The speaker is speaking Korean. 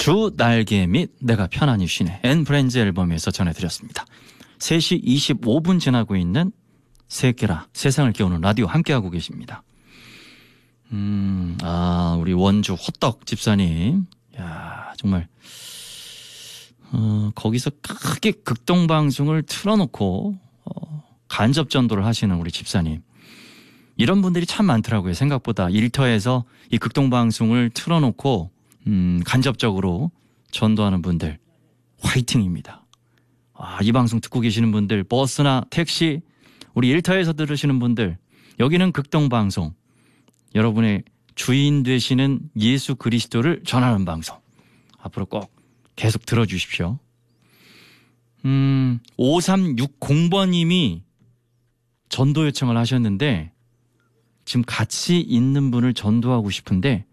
주 날개 및 내가 편안히 쉬네. 앤프렌즈 앨범에서 전해드렸습니다. 3시 25분 지나고 있는 세계라 세상을 깨우는 라디오 함께하고 계십니다. 우리 원주 호떡 집사님. 야, 정말 거기서 크게 극동방송을 틀어놓고 간접 전도를 하시는 우리 집사님. 이런 분들이 참 많더라고요. 생각보다 일터에서 이 극동방송을 틀어놓고 간접적으로 전도하는 분들 화이팅입니다. 이 방송 듣고 계시는 분들, 버스나 택시, 우리 일터에서 들으시는 분들, 여기는 극동방송, 여러분의 주인 되시는 예수 그리스도를 전하는 방송, 앞으로 꼭 계속 들어주십시오. 5360번님이 전도 요청을 하셨는데 지금 같이 있는 분을 전도하고 싶은데